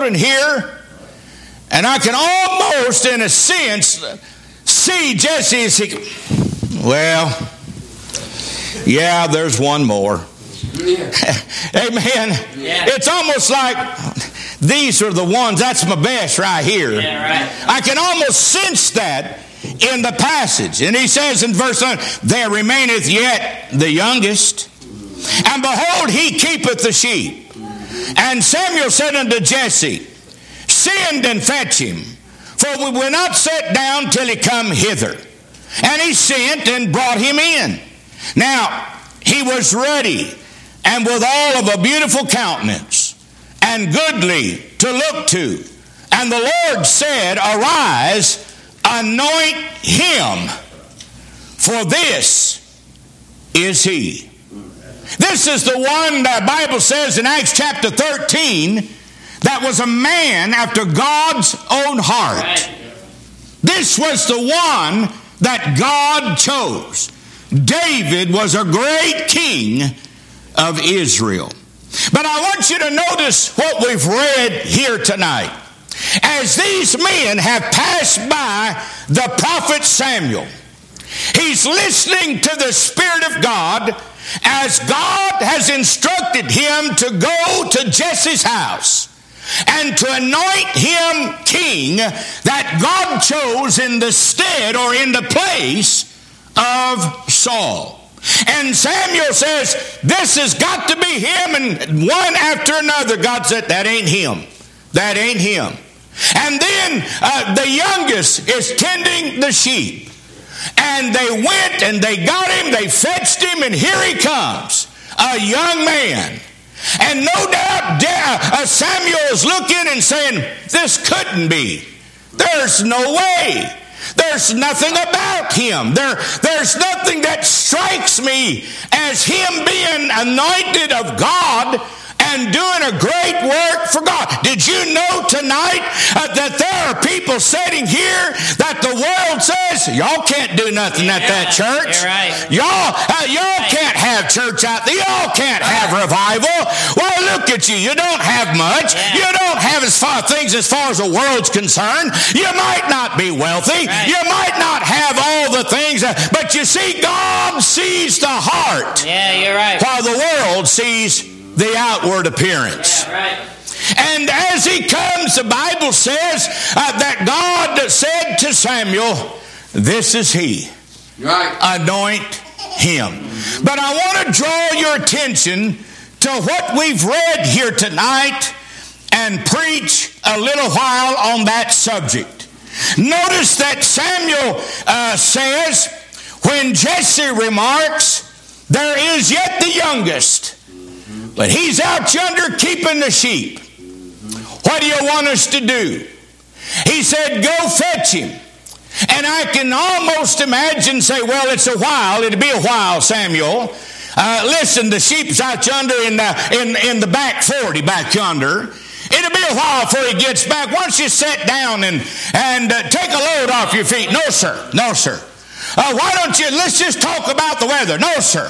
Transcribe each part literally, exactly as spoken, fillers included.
children here, and I can almost, in a sense, see Jesse as he, well, yeah, there's one more. Yeah. Amen. Yeah. It's almost like these are the ones, that's my best right here. Yeah, right. I can almost sense that in the passage. And he says in verse one, there remaineth yet the youngest, and behold, he keepeth the sheep. And Samuel said unto Jesse, send and fetch him, for we will not sit down till he come hither. And he sent and brought him in. Now, he was ready, and with all of a beautiful countenance, and goodly to look to. And the Lord said, arise, anoint him, for this is he. This is the one the Bible says in Acts chapter thirteen, that was a man after God's own heart. This was the one that God chose. David was a great king of Israel. But I want you to notice what we've read here tonight. As these men have passed by the prophet Samuel, he's listening to the Spirit of God as God has instructed him to go to Jesse's house and to anoint him king that God chose in the stead or in the place of Saul. And Samuel says, this has got to be him. And one after another, God said, that ain't him. That ain't him. And then uh, the youngest is tending the sheep. And they went and they got him, they fetched him, and here he comes, a young man. And no doubt uh, Samuel is looking and saying, this couldn't be. There's no way. There's nothing about him. There, there's nothing that strikes me as him being anointed of God and doing a great work for God. Did you know tonight uh, that there are people sitting here that the world says, y'all can't do nothing yeah, at that church. You're right. Y'all, uh, y'all can't have church out there. Y'all can't have revival. Well, look at you. You don't have much. Yeah. You don't have as far things as far as the world's concerned. You might not be wealthy. Right. You might not have all the things. Uh, but you see, God sees the heart. Yeah, you're right. While the world sees the outward appearance. Yeah, right. And as he comes, the Bible says uh, that God said to Samuel, this is he. Right. Anoint him. But I want to draw your attention to what we've read here tonight and preach a little while on that subject. Notice that Samuel uh, says, when Jesse remarks, there is yet the youngest, but he's out yonder keeping the sheep. What do you want us to do? He said, go fetch him. And I can almost imagine, say, well, it's a while. It'll be a while, Samuel. Uh, listen, the sheep's out yonder in the, in, in the back forty back yonder. It'll be a while before he gets back. Why don't you sit down and, and uh, take a load off your feet? No, sir. No, sir. Uh, why don't you, let's just talk about the weather. No, sir.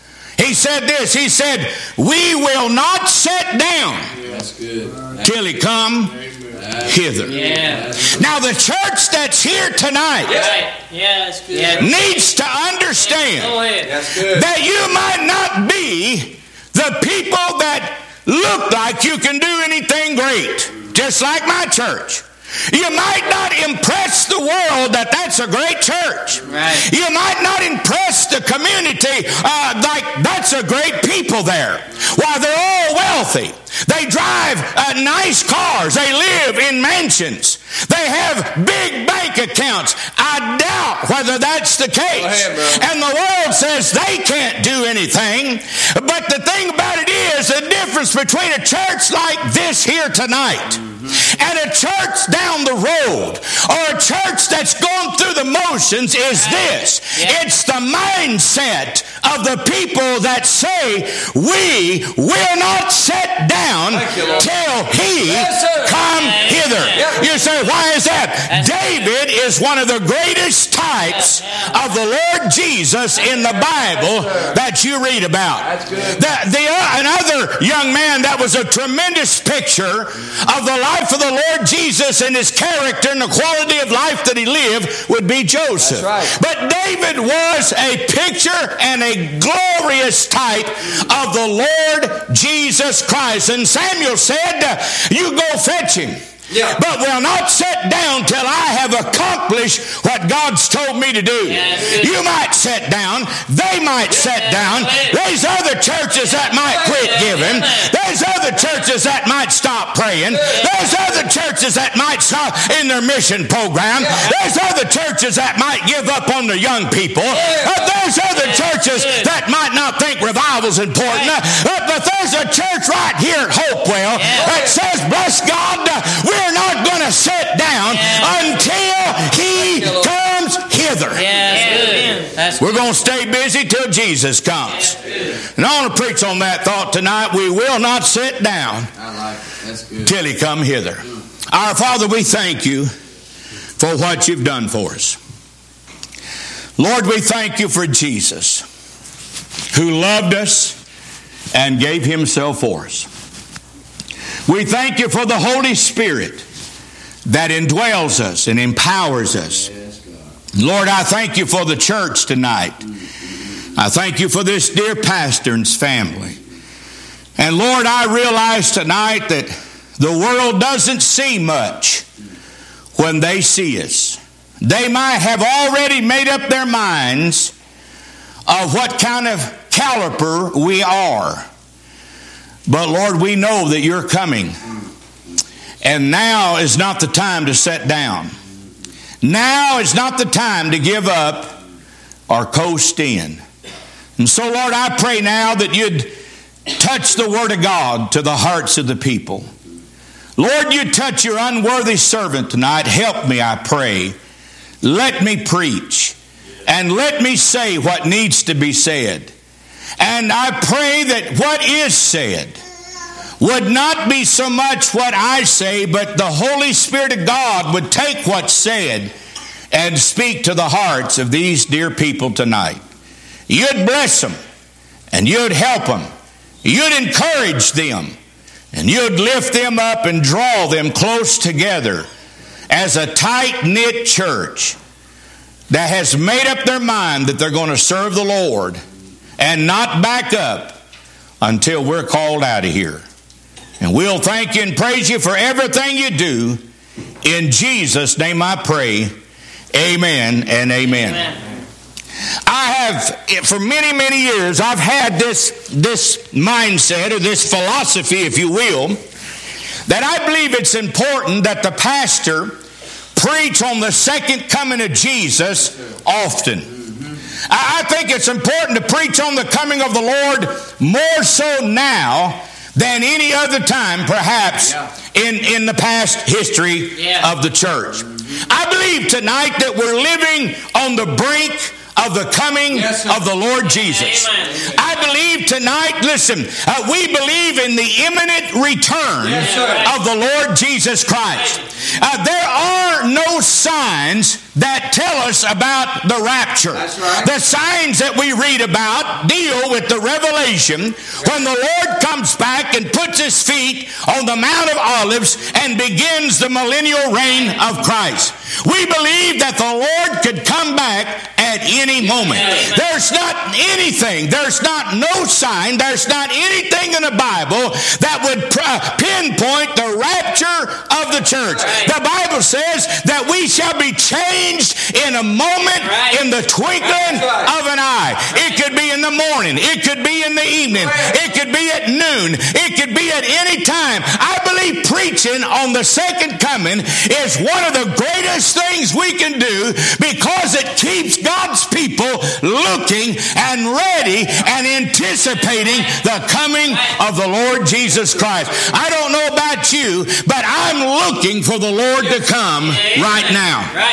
He said this, he said, we will not sit down That's good. till he come hither. Yeah. Now the church that's here tonight Right. Yeah, that's good. Yeah. needs to understand Go ahead. That's good. that you might not be the people that look like you can do anything great, just like my church. You might not impress the world that that's a great church. Right. You might not impress the community uh, like that's a great people there. While they're all wealthy. They drive uh, nice cars. They live in mansions. They have big bank accounts. I doubt whether that's the case. Go ahead, bro. And the world says they can't do anything. But the thing about it is the difference between a church like this here tonight and a church down the road or a church that's going through the motions is this. Yeah. It's the mindset of the people that say, we will not sit down you, Lord. till he Yes, sir. come Yeah, hither. yeah. You say, why is that? That's David is one of the greatest types types of the Lord Jesus in the Bible that you read about. The, the, uh, another young man that was a tremendous picture of the life of the Lord Jesus and his character and the quality of life that he lived would be Joseph. Right. But David was a picture and a glorious type of the Lord Jesus Christ. And Samuel said, you go fetch him. Yeah. But will not sit down till I have accomplished what God's told me to do. Yes. You might sit down. They might sit down. There's other churches that might quit giving. There's other churches that might stop praying. There's other churches that might stop in their mission program. There's other churches that might give up on the young people. Uh, there's other churches that might not think revival's important. Uh, but there's a church right here at Hopewell that says, bless God, we're We're not going to sit down yeah. until he comes hither. Yeah, that's that's We're going to stay busy till Jesus comes. And I want to preach on that thought tonight. We will not sit down I like it. That's good. till he come hither. Our Father, we thank you for what you've done for us. Lord, we thank you for Jesus, who loved us and gave himself for us. We thank you for the Holy Spirit that indwells us and empowers us. Lord, I thank you for the church tonight. I thank you for this dear pastor and his family. And Lord, I realize tonight that the world doesn't see much when they see us. They might have already made up their minds of what kind of caliber we are. But Lord, we know that you're coming. And now is not the time to sit down. Now is not the time to give up or coast in. And so, Lord, I pray now that you'd touch the Word of God to the hearts of the people. Lord, you touch your unworthy servant tonight. Help me, I pray. Let me preach. And let me say what needs to be said. And I pray that what is said would not be so much what I say, but the Holy Spirit of God would take what's said and speak to the hearts of these dear people tonight. You'd bless them, and you'd help them. You'd encourage them, and you'd lift them up and draw them close together as a tight-knit church that has made up their mind that they're going to serve the Lord and not back up until we're called out of here. And we'll thank you and praise you for everything you do. In Jesus' name I pray. Amen and amen. Amen. I have, for many, many years, I've had this, this mindset or this philosophy, if you will, that I believe it's important that the pastor preach on the second coming of Jesus often. I think it's important to preach on the coming of the Lord more so now than any other time, perhaps, yeah. in, in the past history yeah. of the church. I believe tonight that we're living on the brink of the coming yes, of the Lord Jesus. Amen. I believe tonight, listen, uh, we believe in the imminent return yes, of the Lord Jesus Christ. Uh, there are no signs that tell us about the rapture. That's right. The signs that we read about deal with the revelation when the Lord comes back and puts his feet on the Mount of Olives and begins the millennial reign of Christ. We believe that the Lord could come back at any moment. There's not anything, there's not no sign, there's not anything in the Bible that would pinpoint the rapture of the church. The Bible says that we shall be changed in a moment, in the twinkling of an eye. It could be in the morning, it could be in the evening, it could be at noon, it could be at any time. I believe preaching on the second coming is one of the greatest things we can do because it keeps God's people looking and ready and anticipating the coming of the Lord Jesus Christ. I don't know about you, but I'm looking for the Lord to come right now.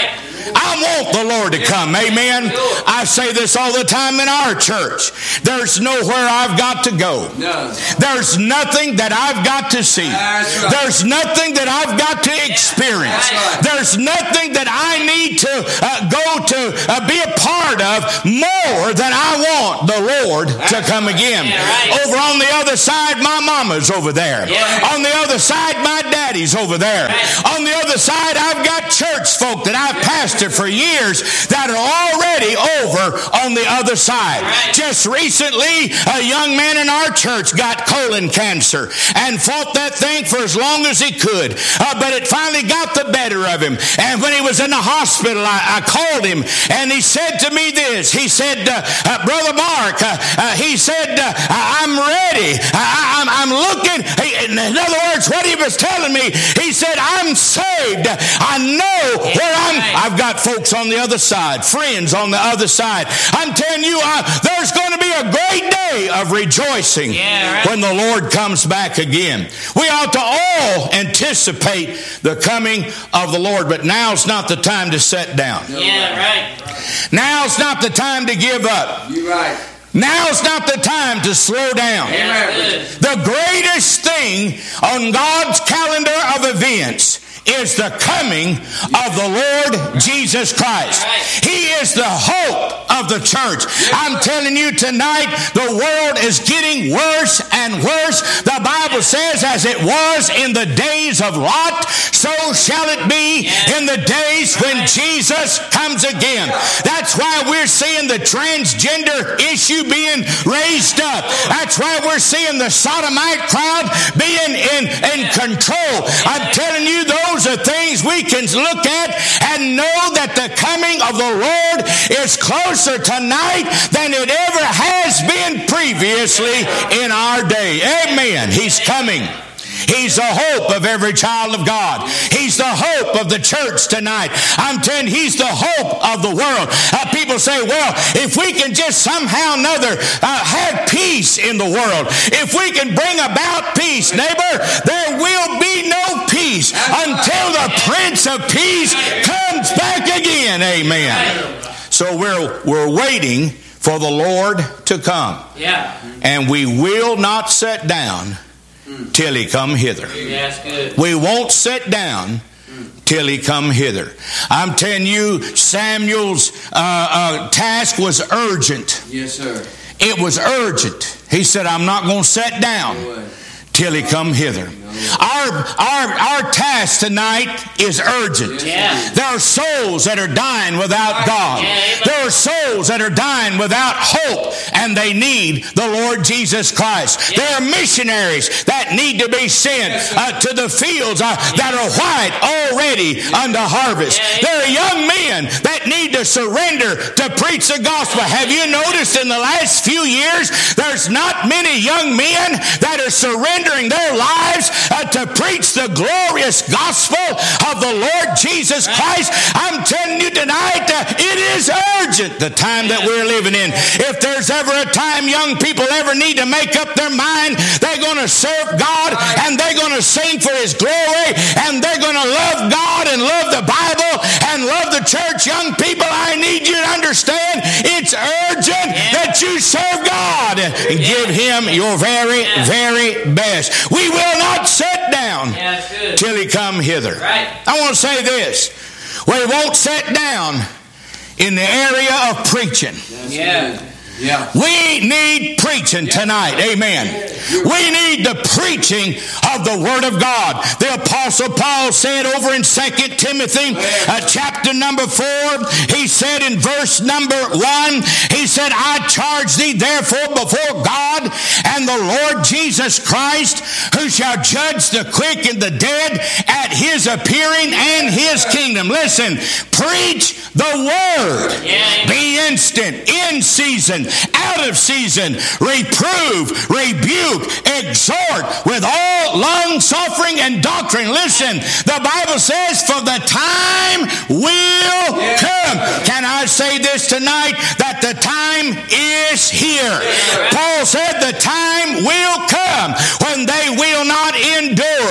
I want the Lord to come. Amen. I say this all the time in our church. There's nowhere I've got to go. There's nothing that I've got to see. There's nothing that I've got to experience. There's nothing that I need to uh, go to uh, be a part of more than I want the Lord to come again. Over on the other side, my mama's over there. On the other side, my daddy's over there. On the other side, I've got church folk that I've pastored for years that are already over on the other side. Just recently, a young man in our church got colon cancer and fought that thing for as long as he could. Uh, but it finally got the better of him. And when he was in the hospital, I, I called him and he said to me this. He said, uh, uh, Brother Mark, uh, uh, he said, uh, I'm ready. I, I'm, I'm looking. He, in other words, what he was telling me, he said, I'm saved. I know where I'm. I've got folks on the other side, friends on the other side. I'm telling you, uh, there's going to be a great day of rejoicing yeah, right. when the Lord comes back again. We ought to all anticipate the coming of the Lord, but now's not the time to sit down. Yeah, right. Now's not the time to give up. You're right. Now's not the time to slow down. Amen. The greatest thing on God's calendar of events is the coming of the Lord Jesus Christ. He is the hope of the church. I'm telling you tonight, the world is getting worse and worse. The Bible says, as it was in the days of Lot, so shall it be in the days when Jesus comes again. That's why we're seeing the transgender issue being raised up. That's why we're seeing the sodomite crowd being in, in control. I'm telling you, those are things we can look at and know that the coming of the Lord is closer tonight than it ever has been previously in our day. Amen. He's coming. He's the hope of every child of God. He's the hope of the church tonight. I'm telling you, He's the hope of the world. Uh, people say, well, if we can just somehow or another uh, have peace in the world, if we can bring about peace, neighbor, there will be no peace until the Prince of Peace comes back again. Amen. So we're, we're waiting for the Lord to come. Yeah. And we will not sit down till He come hither. Yeah, that's good. We won't sit down till He come hither. I'm telling you, Samuel's uh, uh, task was urgent. Yes, sir. It was urgent. He said, I'm not going to sit down till He come hither. Our, our, our task tonight is urgent. Yeah. There are souls that are dying without God. There are souls that are dying without hope, and they need the Lord Jesus Christ. There are missionaries that need to be sent uh, to the fields uh, that are white already unto harvest. There are young men that need to surrender to preach the gospel. Have you noticed in the last few years, there's not many young men that are surrendering their lives Uh, to preach the glorious gospel of the Lord Jesus Christ? I'm telling you tonight, uh, it is urgent, the time that we're living in. If there's ever a time young people ever need to make up their mind, they're going to serve God and they're going to sing for His glory and they're going to love God and love the Bible and love the church. Young people, I need you to understand, it's urgent that you serve God and give Him your very, very best. We will not sit down yeah, till He come hither. Right. I want to say this. We won't sit down in the area of preaching. Yeah. Yeah. We need preaching tonight. Amen. We need the preaching of the Word of God. The Apostle Paul said over in Second Timothy uh, chapter number four, he said in verse number one, he said, I charge thee therefore before God and the Lord Jesus Christ, who shall judge the quick and the dead at His appearing and His kingdom. Listen, preach the Word. Be instant, in season, out of season, reprove, rebuke, exhort with all long suffering and doctrine. Listen, the Bible says, for the time will come. Can I say this tonight? That the time is here. Paul said the time will come when they will not endure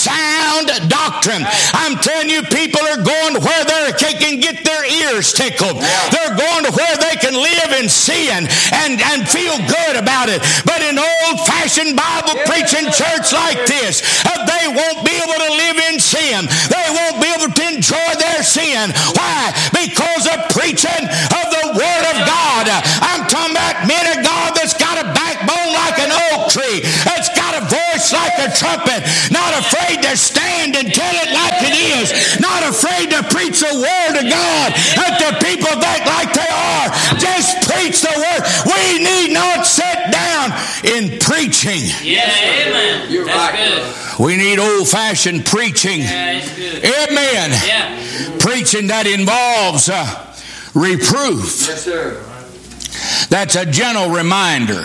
sound doctrine. I'm telling you, people are going where they can get their ears tickled. They're going to where they can live in sin and, and feel good about it. But in old-fashioned Bible preaching church like this, uh, they won't be able to live in sin. They won't be able to enjoy their sin. Why? Because of preaching of the Word of God. I'm talking about men of God that's got a backbone like an oak tree, that's got a voice like a trumpet, not afraid to stand and tell it like it is, not afraid to preach the Word of God that the people think like they are. Just preach the Word. We need not sit down in preaching. Yeah, amen. You're That's right. good. We need old-fashioned preaching. Yeah, it's good. Amen. Yeah. Preaching that involves uh, reproof. Yes, sir. That's a gentle reminder.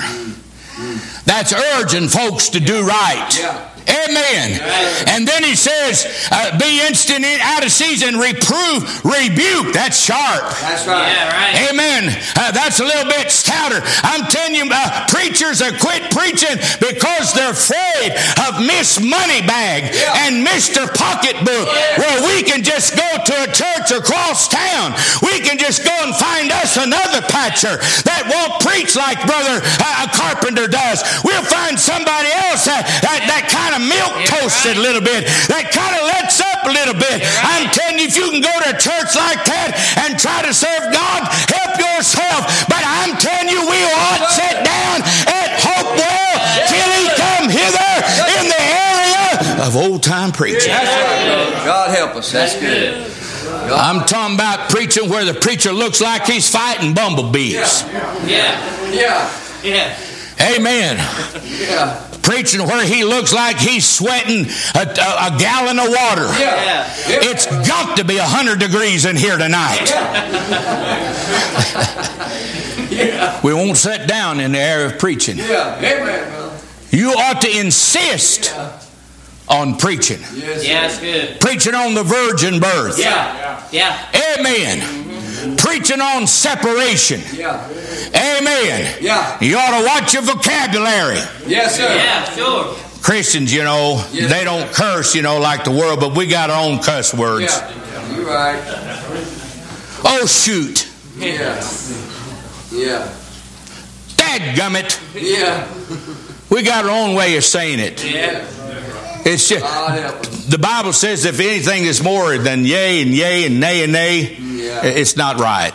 That's urging folks to do right. Yeah. Amen. And then he says, uh, be instant in, out of season, reprove, rebuke. That's sharp. That's right. Yeah, right. Amen. Uh, that's a little bit stouter. I'm telling you, uh, preachers have quit preaching because they're afraid of Miss Moneybag Yeah. and Mister Pocketbook. Well, we can just go to a church across town. We can just go and find us another patcher that won't preach like Brother uh, Carpenter does. We'll find somebody else that, that, that kind of milk toasted a little bit, that kind of lets up a little bit. I'm telling you, if you can go to a church like that and try to serve God, help yourself. But I'm telling you, we ought to sit down at Hopewell till he come hither in the area of old-time preaching. That's right. God help us. That's good. I'm talking about preaching where the preacher looks like he's fighting bumblebees. Yeah. Yeah. Yeah. Amen. Yeah. Preaching where he looks like he's sweating a, a, a gallon of water. Yeah. Yeah. It's got to be one hundred degrees in here tonight. Yeah. We won't sit down in the area of preaching. Yeah. Amen, brother. You ought to insist on preaching. Yes. Yeah, it's good. Preaching on the virgin birth. Yeah. Yeah. Amen. Preaching on separation. Yeah. Amen. Yeah. You ought to watch your vocabulary. Yes, sir. Yeah, sure. Christians, you know, Yes. they don't curse, you know, like the world, but we got our own cuss words. Yeah. You're right. Oh, shoot. Yeah. Yeah. Dadgummit. Yeah. We got our own way of saying it. Yeah. It's just, God help us. the Bible says if anything is more than yea and yea and nay and nay, Yeah. it's not right.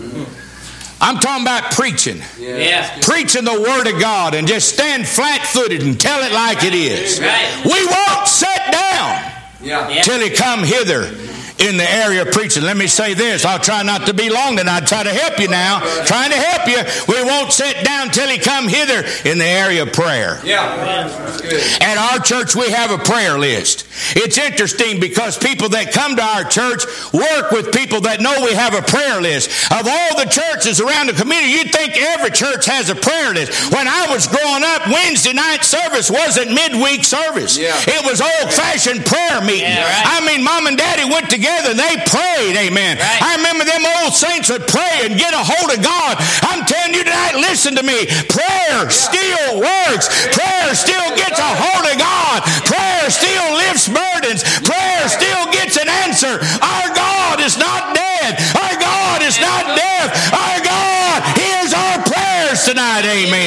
I'm talking about preaching. Yeah. Yeah. Preaching the Word of God and just stand flat-footed and tell it like it is. Right. We won't sit down Yeah. Yeah. till he come hither in the area of preaching. Let me say this. I'll try not to be long tonight. I'll try to help you now. Trying to help you. We won't sit down till he come hither in the area of prayer. Yeah. That's good. At our church, we have a prayer list. It's interesting because people that come to our church work with people that know we have a prayer list. Of all the churches around the community, you'd think every church has a prayer list. When I was growing up, Wednesday night service wasn't midweek service. Yeah. It was old-fashioned prayer meeting. Yeah, right. I mean, Mom and Daddy went together and they prayed, amen. Right. I remember them old saints would pray and get a hold of God. I'm telling you tonight, listen to me. Prayer still works. Prayer still gets a hold of God. Prayer still lifts burdens. Prayer still gets an answer. Our God is not dead. Our God is not deaf. Our God hears our prayers tonight,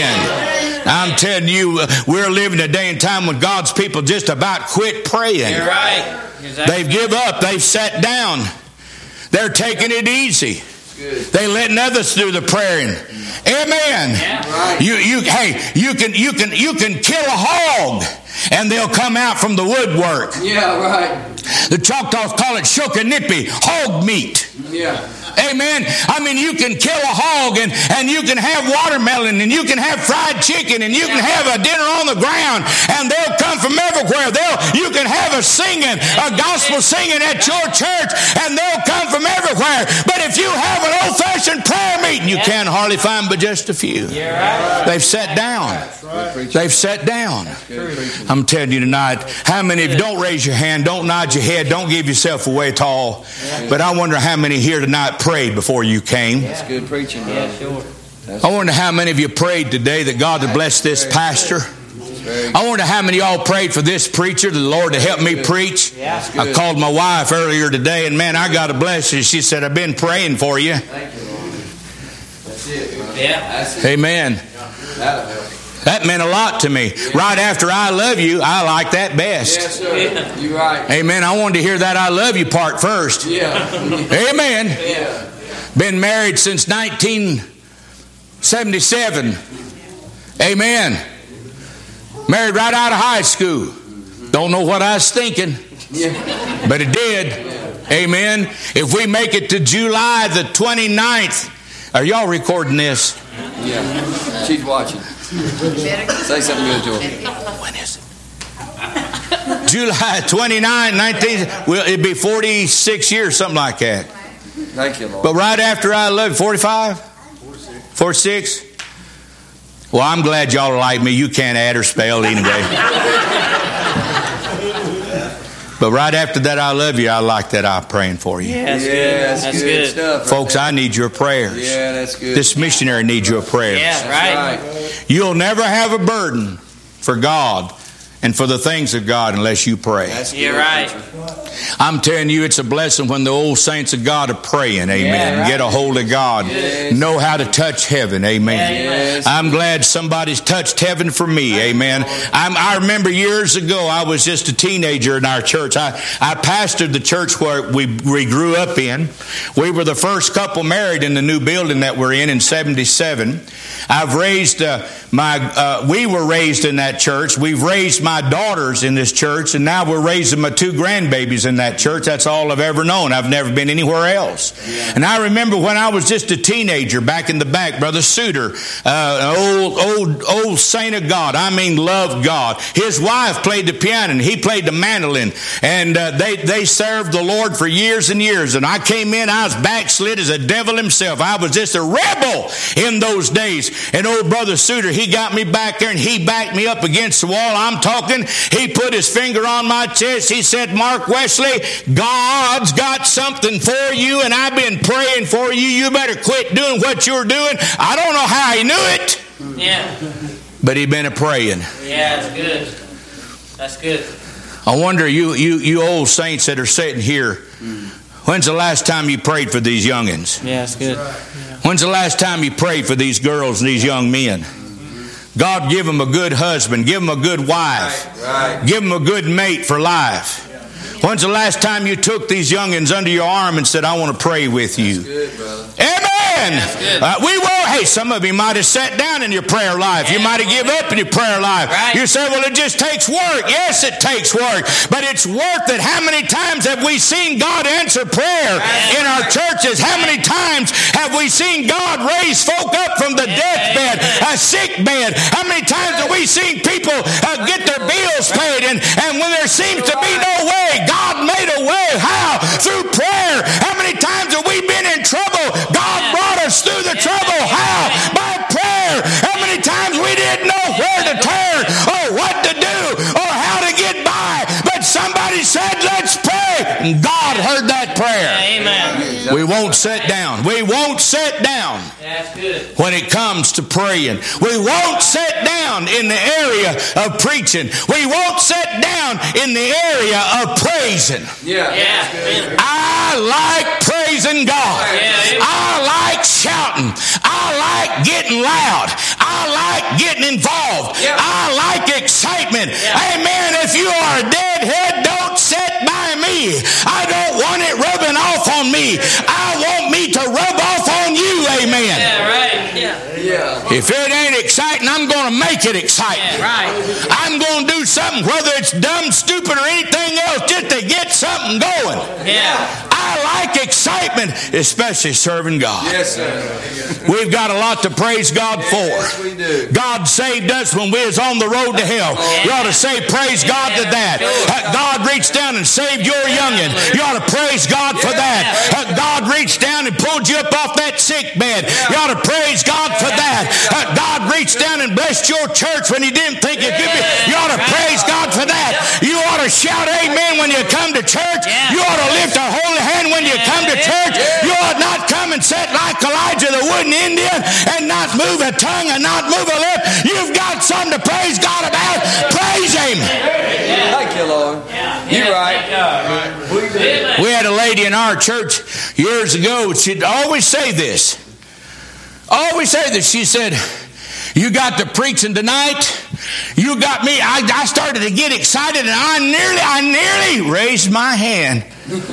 amen. I'm telling you, uh, we're living a day and time when God's people just about quit praying. You're right. Exactly. They've give up. They've sat down. They're taking it easy. They letting others do the praying. Amen. Yeah. You you hey you can you can you can kill a hog and they'll come out from the woodwork. Yeah, right. The Choctaws call it shokanippy, hog meat. Yeah. Amen. I mean, you can kill a hog and, and you can have watermelon and you can have fried chicken and you can have a dinner on the ground and they'll come from everywhere. They'll you can have a singing, a gospel singing at your church and they'll come from everywhere. But if you have an old-fashioned prayer meeting, you can't hardly find but just a few. You're right. They've sat down. They've sat down. I'm telling you tonight, how many of you, don't raise your hand, don't nod your head, don't give yourself away at all. But I wonder how many here tonight prayed before you came. That's good preaching, brother. Yeah, sure. I wonder how many of you prayed today that God would bless this pastor. I wonder how many of y'all prayed for this preacher, the Lord to help me preach. Yeah. I called my wife earlier today, and man, I got to bless her. She said, I've been praying for you. Thank you, Lord. That's it, brother. Yeah. That's it. Amen. That'll help. That meant a lot to me. Right after I love you, I like that best. Yes, sir. Yeah. You're right. Amen. I wanted to hear that I love you part first. Yeah. Amen. Yeah. Been married since nineteen seventy-seven. Amen. Married right out of high school. Don't know what I was thinking, Yeah. but it did. Amen. If we make it to July the twenty-ninth, are y'all recording this? Yeah. She's watching. Say something good, George. When is it? July twenty-ninth, nineteen. Well, it'd be forty-six years, something like that. Thank you, Lord. But right after I love you, forty-five? forty-six? Well, I'm glad y'all are like me. You can't add or spell anyway. But right after that, I love you, I like that I'm praying for you. Yeah, that's yeah, good. that's, That's good, good. stuff. Right Folks, there. I need your prayers. Yeah, that's good. This missionary needs your prayers. Yeah, That's right. right. You'll never have a burden for God and for the things of God unless you pray. That's good. You're right. I'm telling you, it's a blessing when the old saints of God are praying. Amen. Yeah, right. Get a hold of God. Yes. Know how to touch heaven. Amen. Yes. I'm glad somebody's touched heaven for me. Amen. I'm, I remember years ago, I was just a teenager in our church. I, I pastored the church where we, we grew up in. We were the first couple married in the new building that we're in in seventy-seven. I've raised uh, my, uh, we were raised in that church. We've raised my daughters in this church, and now we're raising my two grandbabies in that church. That's all I've ever known. I've never been anywhere else. And I remember when I was just a teenager back in the back, Brother Suter, uh, an old, old, old saint of God. I mean, loved God. His wife played the piano, and he played the mandolin. And uh, they, they served the Lord for years and years. And I came in, I was backslid as a devil himself. I was just a rebel in those days. And old Brother Suter, he got me back there, and he backed me up against the wall. I'm talking. He put his finger on my chest. He said, Mark Wesley, God's got something for you, and I've been praying for you. You better quit doing what you're doing. I don't know how he knew it, Yeah. but he'd been a praying. Yeah, that's good. That's good. I wonder, you, you, you old saints that are sitting here, when's the last time you prayed for these youngins? Yeah, that's good. When's the last time you prayed for these girls and these young men? God, give them a good husband. Give them a good wife. Right. Give them a good mate for life. When's the last time you took these youngins under your arm and said, I want to pray with you? Good, brother. Amen. good. Uh, we will. Hey, some of you might have sat down in your prayer life. You Yeah. might have given up in your prayer life. Right. You say, well, it just takes work. Yes, it takes work. But it's worth it. How many times have we seen God answer prayer Right. in our churches? How many times have we seen God raise folk up from the Yeah. deathbed, a sick bed? How many times have we seen people uh, get their bills paid? And, and when there seems to be no way, God made a way. How? Through prayer. How many times have we been in trouble? God brought us through the trouble. How? By prayer. How many times we didn't know where to turn or what to do or how to get by, but somebody said, let's pray. And God heard that prayer. Amen. We won't sit down. We won't sit down That's good. when it comes to praying. We won't sit down in the area of preaching. We won't sit down in the area of praising. Yeah. Yeah. I like praising God. Yeah. I like shouting. I like getting loud. I like getting involved. Yeah. I like excitement. Yeah. Amen. If you are a deadhead, don't sit by me. I don't want it rubbing off on me. I want me to rub off on you. Amen. Yeah, right. Yeah. Yeah. If it ain't exciting, I'm going to make it exciting. Yeah, right. I'm going to do something, whether it's dumb, stupid, or anything else, just to get something going. Yeah. I like excitement, especially serving God. Yes, sir. We've got a lot to praise God for. Yes, we do. God saved us when we was on the road to hell. You ought to say praise God to that. Uh, God reached down and saved your youngin. You ought to praise God for that. Uh, God reached down and pulled you up off that sick bed. You ought to praise God for that. Uh, God reached down and blessed your church when he didn't think it could be. You ought to praise God for that. You ought to shout amen when you come to church. Yeah. You ought to lift a holy hand when you come to church. You ought not come and sit like Elijah the wooden Indian and not move a tongue and not move a lip. You've got something to praise God about. Praise Him. Thank you, Lord. You're right. We had a lady in our church years ago. She'd always say this. Always say this. She said, you got the preaching tonight. You got me. I, I started to get excited, and I nearly, I nearly raised my hand.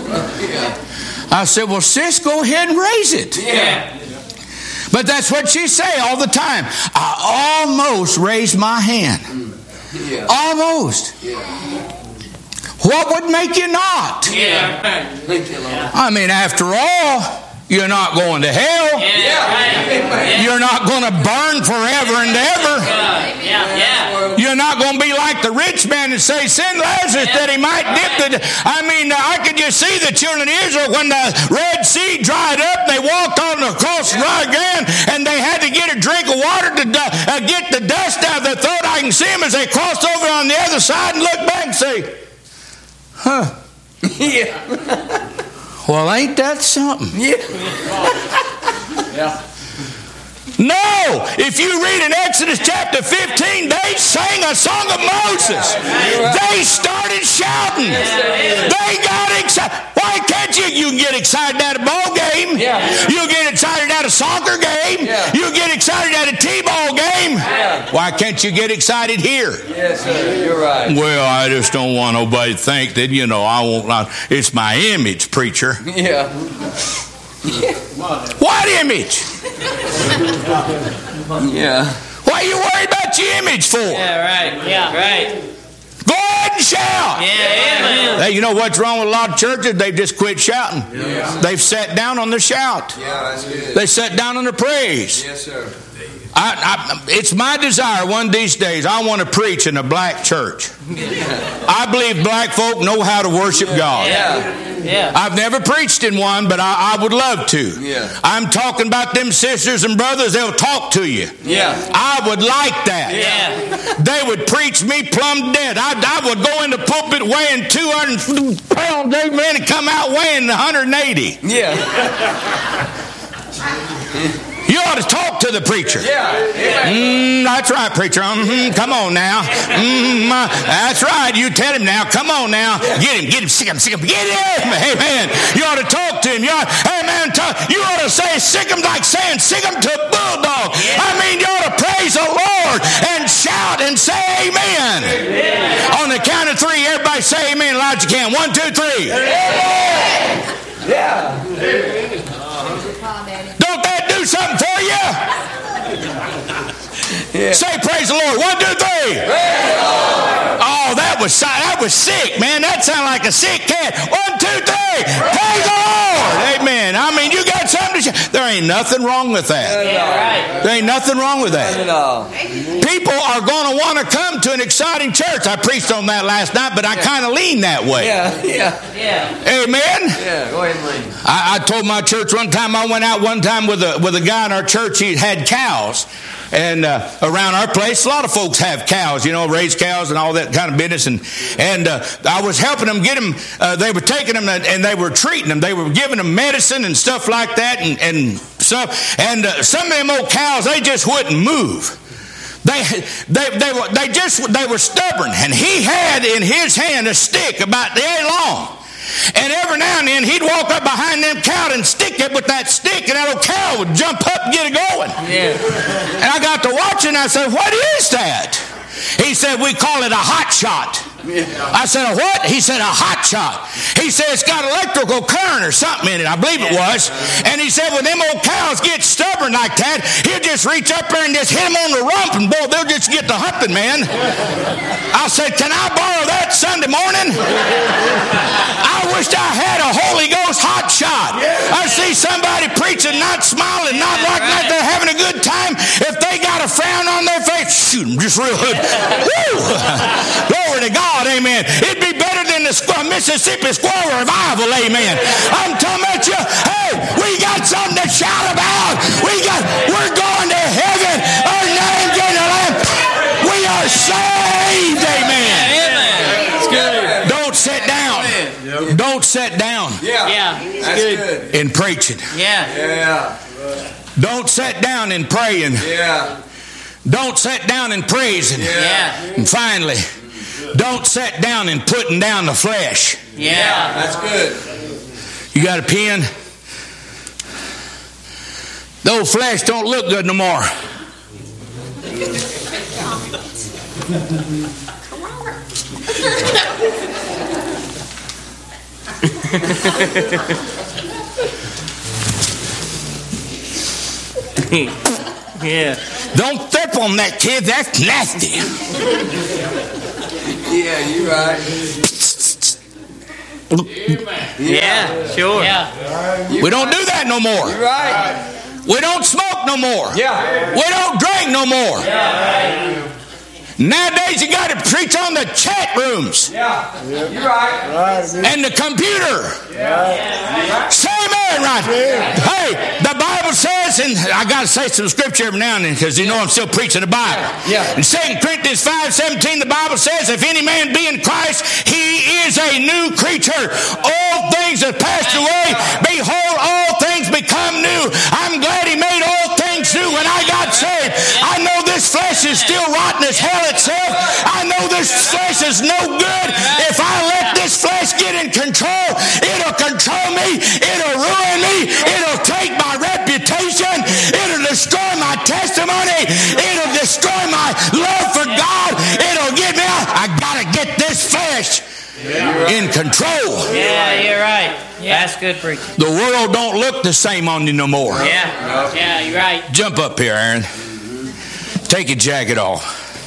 I said, well, sis, go ahead and raise it. Yeah. But that's what she say all the time. I almost raised my hand. Yeah. Almost. Yeah. What would make you not? Yeah. Thank you, Lord. I mean, after all, you're not going to hell. Yeah. Right. You're not going to burn forever and ever. Yeah. Yeah. You're not going to be like the rich man and say, send Lazarus that he might dip the... I mean, I could just see the children of Israel when the Red Sea dried up, they walked on across dry ground, and they had to get a drink of water to uh, get the dust out of their throat. I can see them as they crossed over on the other side and look back and say, huh. Yeah. Well, ain't that something? Yeah. Yeah. No! If you read in Exodus chapter fifteen, they sang a song of Moses. They started shouting. They got excited. Why can't you? You can get excited at a ball game. Yeah. You get excited at a soccer game. Yeah. You get excited at a T-ball game. Yeah. Why can't you get excited here? Yes, sir. You're right. Well, I just don't want nobody to think that, you know, I won't. Not, it's my image, preacher. Yeah. What image? Yeah. Why are you worried about your image for? Yeah. Right. Yeah. Right. Go ahead and shout. Yeah. Amen. Hey, you know what's wrong with a lot of churches? They've just quit shouting. Yeah. They've sat down on their shout. Yeah, that's good. They sat down on their praise. Yes, sir. I, I, it's my desire one of these days I want to preach in a black church. I believe black folk know how to worship God. Yeah. Yeah. I've never preached in one, but I, I would love to. Yeah. I'm talking about them sisters and brothers. They'll talk to you. Yeah. I would like that. Yeah. They would preach me plumb dead. I, I would go in the pulpit weighing two hundred pounds, amen, and come out weighing one hundred eighty. Yeah. You ought to talk to the preacher. Yeah. Mm, that's right, preacher. Mm-hmm. Come on now. Mm-hmm. That's right. You tell him now. Come on now. Get him. Get him. Sick him. Sick him. Get him. Hey, man. You ought to talk to him. You ought, hey, man. Talk, you ought to say sick him like saying sick him to a bulldog. Yeah. I mean, you ought to praise the Lord and shout and say amen. Yeah. On the count of three, everybody say amen loud as you can. One, two, three. Yeah. Don't that do something for you? Yeah. Say praise the Lord. One, two, three. Oh, that was that was sick, man. That sounded like a sick cat. One, two, three. Praise the Lord. Amen. I mean, you got something to sh- There ain't nothing wrong with that. Yeah. Right. There ain't nothing wrong with Not that. at all. People are going to want to come to an exciting church. I preached on that last night, but I kind of lean that way. Yeah. Yeah. Yeah. Amen. Yeah. Go ahead and lean. I, I told my church one time, I went out one time with a with a guy in our church. He had cows. And uh, around our place, a lot of folks have cows, you know, raise cows and all that kind of business. And and uh, I was helping them get them. Uh, they were taking them and they were treating them. They were giving them medicine and stuff like that and, and stuff. And uh, some of them old cows, they just wouldn't move. They they they were they just they were stubborn. And he had in his hand a stick about yay long. And every now and then he'd walk up behind them cow and stick it with that stick, and that old cow would jump up and get it going. Yeah. And I got to watching, and I said, what is that? He said, we call it a hot shot. I said, a what? He said, a hot shot. He said, it's got electrical current or something in it. I believe it was. And he said, when them old cows get stubborn like that, he'll just reach up there and just hit them on the rump, and boy, they'll just get to humping, man. I said, can I borrow that Sunday morning? I wished I had a Holy Ghost hot shot. I see somebody preaching, not smiling, not like that they're having a good time. If they got a frown on their face, shoot them just real good. Woo! Glory to God, amen. It'd be better than the Mississippi Squirrel Revival, amen. I'm talking about you. Hey, we got something to shout about. We got, we're going to heaven. Our name's in the Lamb. We are saved, amen. Amen. It's good. Don't Don't sit down Yeah. Yeah. That's Good. good. in preaching. Yeah. Yeah. Don't sit down in praying. Yeah. Don't sit down in praising. Yeah. And finally, don't sit down in putting down the flesh. Yeah. That's good. You got a pen? The old flesh don't look good no more. Yeah. Don't step on that, kid. That's nasty. Yeah, you're right. Yeah. Sure. Yeah. We don't do that no more. You're right. We don't smoke no more. Yeah. We don't drink no more. Nowadays, you got to preach on the chat rooms Yeah. You're right. and the computer. Say amen, right? Hey, the Bible says, and I got to say some scripture every now and then because you know I'm still preaching the Bible. Yeah. In Second Corinthians five seventeen, the Bible says, if any man be in Christ, he is a new creature. All things have passed away. Behold, all things become new. I'm glad he made all things new when I got saved. I know this flesh is still rotten as hell itself. I know this flesh is no good. If I let this flesh get in control, it'll control me. It'll ruin me. It'll take my reputation. It'll destroy my testimony. It'll destroy my love for God. It'll get me out. I gotta get this flesh in control. Yeah, you're right. Yeah. That's good preaching. The world don't look the same on you no more. Yeah. Yeah, you're right. Jump up here, Aaron. Take your jacket off.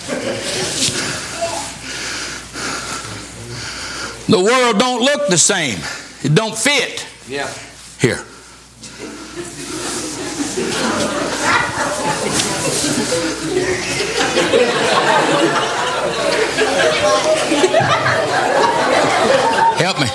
The world don't look the same. It don't fit. Yeah. Here. Help me.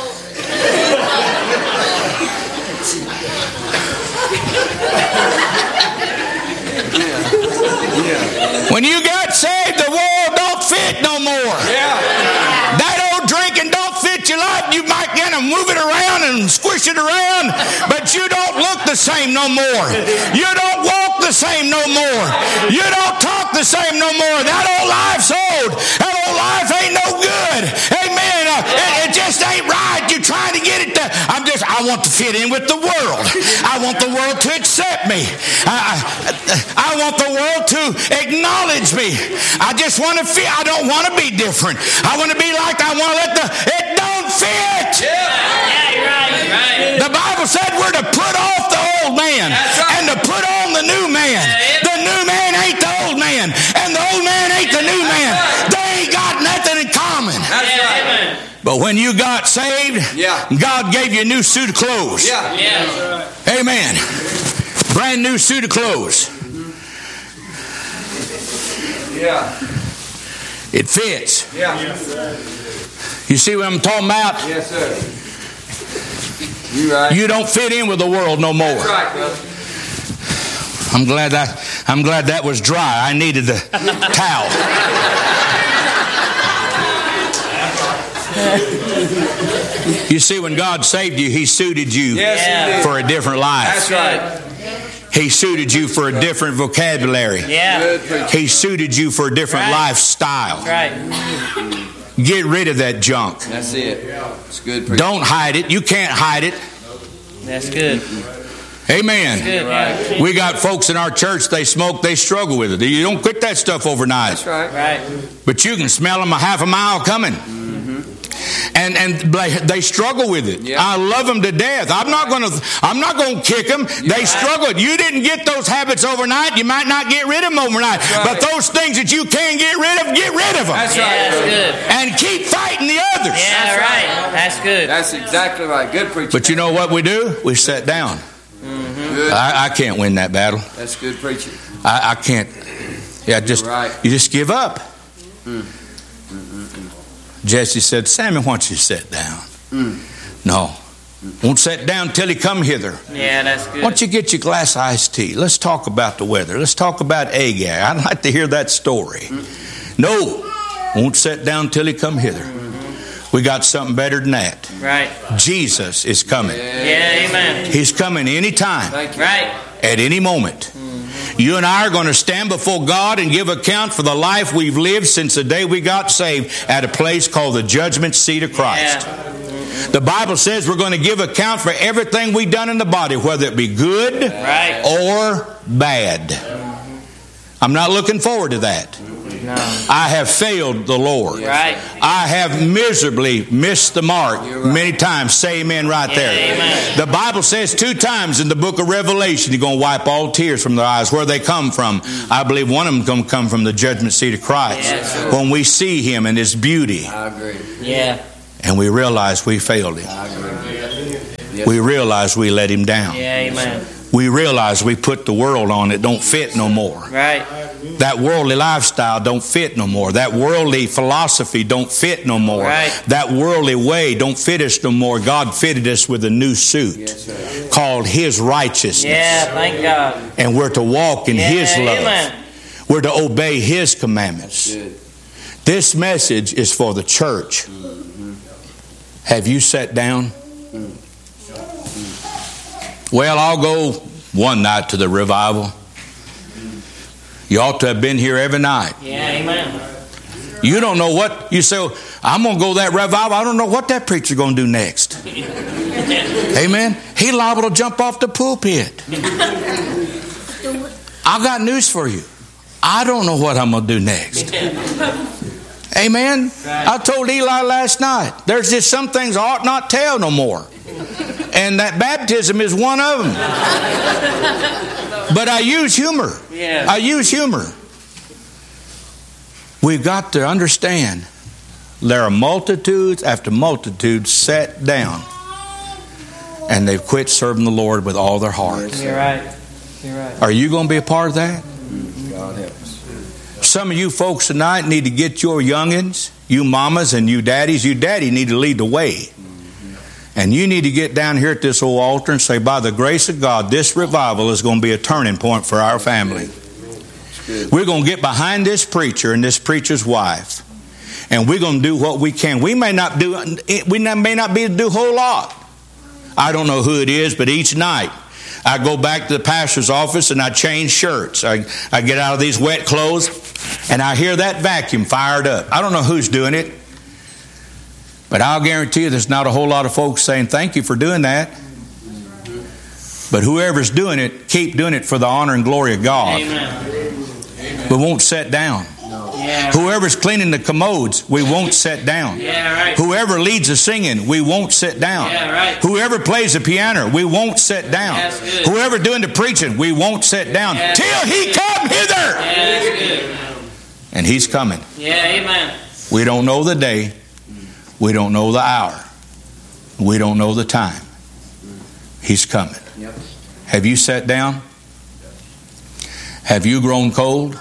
When you got saved, the world don't fit no more. Yeah. That old drinking don't fit your life. You might get to move it around and squish it around, but you don't look the same no more. You don't walk the same no more. You don't talk the same no more. That old life's old. That old life ain't no good. Amen. Uh, it, it just ain't right. You're trying to get it to, I'm just, I want to fit in with the world. I want the world to accept me. I, I, I want the world to acknowledge me. I just want to feel, I don't want to be different. I want to be like I want to let the, it don't fit. Yeah, you're right. You're right. The Bible said we're to put off the old man right. and to put on the new man. The new man ain't the old man, and the old man ain't the new man. They ain't got nothing in common. That's right. Amen. But when you got saved, Yeah. God gave you a new suit of clothes. Yeah. Yeah. Amen. Brand new suit of clothes. Yeah. It fits. Yeah. You see what I'm talking about? Yes, sir. You right. You don't fit in with the world no more. That's right, brother. I'm glad that I'm glad that was dry. I needed the towel. You see, when God saved you, He suited you Yes, Yeah. he did. for a different life. That's right. He suited you for a different vocabulary. Yeah. Good preacher. He suited you for a different Right. lifestyle. Right. Get rid of that junk. That's it. It's good preacher. Don't hide it. You can't hide it. That's good. Amen. Good. Yeah. We got folks in our church, they smoke, they struggle with it. You don't quit that stuff overnight. That's right. Right. But you can smell them a half a mile coming. And and they, they struggle with it. Yeah. I love them to death. I'm not going to I'm not going to kick them. They struggle. You didn't get those habits overnight. You might not get rid of them overnight. right. But those things that you can get rid of, get rid of them. That's Yeah, right. that's good. And keep fighting the others. Yeah, right. That's good. That's exactly right. Good preacher. But you know what we do? We sit down. Good. I, I can't win that battle. That's good preaching. I, I can't. Yeah, just right. you just give up. Jesse said, "Sammy, why don't you sit down?" No, won't sit down till he come hither. Yeah, that's Why good. don't you get your glass of iced tea? Let's talk about the weather. Let's talk about Agag. I'd like to hear that story. No, won't sit down till he come hither. We got something better than that. Right. Jesus is coming. Yeah, amen. He's coming anytime, Right. at any moment. You and I are going to stand before God and give account for the life we've lived since the day we got saved at a place called the judgment seat of Christ. Yeah. The Bible says we're going to give account for everything we've done in the body, whether it be good Right. or bad. I'm not looking forward to that. No. I have failed the Lord. Right. I have miserably missed the mark many times. Say amen right there. Yeah, amen. The Bible says two times in the book of Revelation, He's going to wipe all tears from their eyes. Where they come from, I believe one of them is going to come from the judgment seat of Christ. Yes, sir. When we see Him and His beauty, I agree. Yeah. and we realize we failed Him. I agree. We realize we let Him down. Yeah, amen. We realize we put the world on that don't fit no more. Right. That worldly lifestyle don't fit no more. That worldly philosophy don't fit no more. Right. That worldly way don't fit us no more. God fitted us with a new suit Yes, called His righteousness. Yeah, thank God. And we're to walk in Yeah, His love. amen. We're to obey His commandments. Good. This message is for the church. Have you sat down? Well, I'll go one night to the revival. You ought to have been here every night. Yeah, amen. You don't know what, you say, I'm going to go to that revival. I don't know what that preacher's going to do next. Amen. He liable to jump off the pulpit. I've got news for you. I don't know what I'm going to do next. Amen. I told Eli last night, there's just some things I ought not tell no more. And that baptism is one of them. But I use humor. Yeah. I use humor. We've got to understand there are multitudes after multitudes sat down and they've quit serving the Lord with all their heart. You're right. You're right. Are you going to be a part of that? God help us. Some of you folks tonight need to get your youngins, you mamas and you daddies. You daddy need to lead the way. And you need to get down here at this old altar and say, by the grace of God, this revival is going to be a turning point for our family. We're going to get behind this preacher and this preacher's wife. And we're going to do what we can. We may not do, we may not be able to do a whole lot. I don't know who it is, but each night I go back to the pastor's office and I change shirts. I, I get out of these wet clothes and I hear that vacuum fired up. I don't know who's doing it. But I'll guarantee you there's not a whole lot of folks saying thank you for doing that. But whoever's doing it, keep doing it for the honor and glory of God. Amen. We won't sit down. Yeah. Whoever's cleaning the commodes, we won't sit down. Yeah, right. Whoever leads the singing, we won't sit down. Yeah, right. Whoever plays the piano, we won't sit down. That's good. Whoever doing the preaching, we won't sit down Yeah. till He come hither. Yeah, that's good. And He's coming. Yeah, amen. We don't know the day. We don't know the hour. We don't know the time. He's coming. Yep. Have you sat down? Have you grown cold?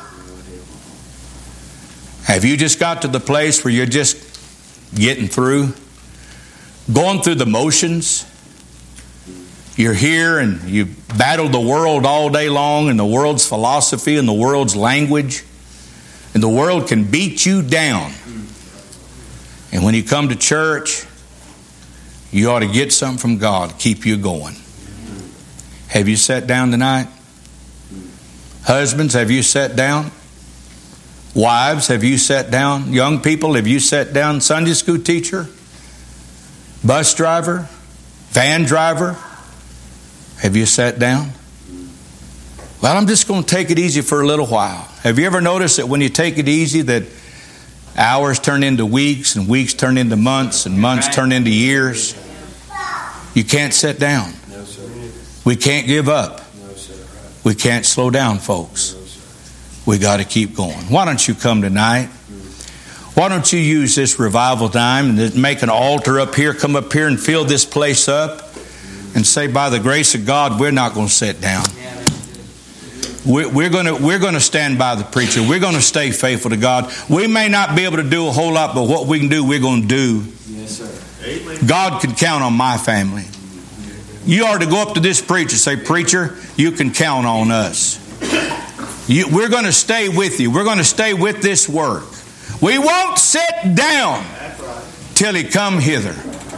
Have you just got to the place where you're just getting through? Going through the motions? You're here and you battle the world all day long and the world's philosophy and the world's language. And the world can beat you down. And when you come to church, you ought to get something from God to keep you going. Have you sat down tonight? Husbands, have you sat down? Wives, have you sat down? Young people, have you sat down? Sunday school teacher? Bus driver? Van driver? Have you sat down? Well, I'm just going to take it easy for a little while. Have you ever noticed that when you take it easy that hours turn into weeks and weeks turn into months and months turn into years? You can't sit down. No, sir. We can't give up. No, sir. We can't slow down, folks. No, sir. We got to keep going. Why don't you come tonight? Why don't you use this revival time and make an altar up here, come up here and fill this place up and say, by the grace of God, we're not going to sit down. We're going to we're going to stand by the preacher. We're going to stay faithful to God. We may not be able to do a whole lot, but what we can do, we're going to do. Yes, sir. God can count on my family. You are to go up to this preacher and say, preacher, you can count on us. You, we're going to stay with you. We're going to stay with this work. We won't sit down till he come hither.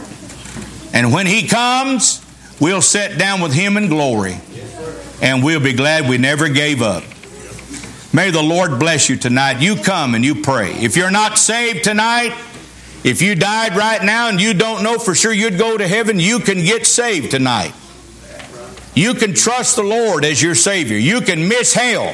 And when he comes, we'll sit down with him in glory. And we'll be glad we never gave up. May the Lord bless you tonight. You come and you pray. If you're not saved tonight, if you died right now and you don't know for sure you'd go to heaven, you can get saved tonight. You can trust the Lord as your Savior. You can miss hell.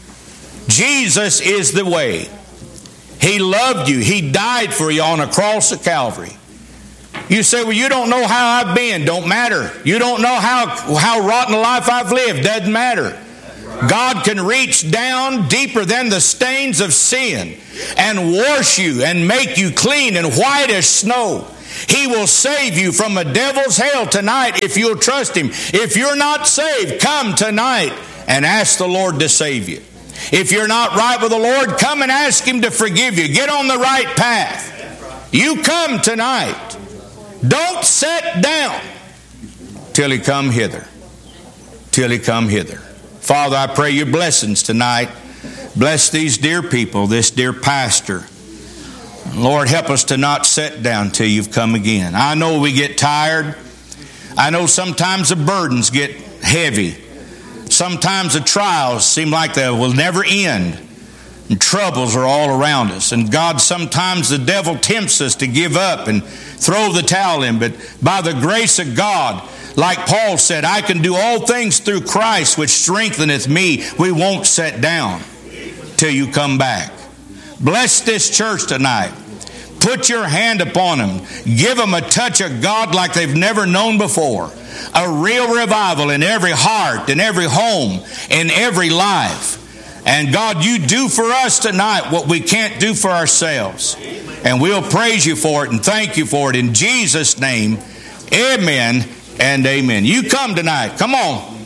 Jesus is the way. He loved you. He died for you on a cross of Calvary. You say, well, you don't know how I've been. Don't matter. You don't know how, how rotten a life I've lived. Doesn't matter. God can reach down deeper than the stains of sin and wash you and make you clean and white as snow. He will save you from a devil's hell tonight if you'll trust him. If you're not saved, come tonight and ask the Lord to save you. If you're not right with the Lord, come and ask him to forgive you. Get on the right path. You come tonight. Don't sit down till he come hither. Till he come hither. Father, I pray your blessings tonight. Bless these dear people, this dear pastor. Lord, help us to not sit down till you've come again. I know we get tired. I know sometimes the burdens get heavy. Sometimes the trials seem like they will never end. And troubles are all around us. And God, sometimes the devil tempts us to give up and throw the towel in. But by the grace of God, like Paul said, I can do all things through Christ which strengtheneth me. We won't sit down till you come back. Bless this church tonight. Put your hand upon them. Give them a touch of God like they've never known before. A real revival in every heart, in every home, in every life. And God, you do for us tonight what we can't do for ourselves. And we'll praise you for it and thank you for it in Jesus' name. Amen and amen. You come tonight. Come on.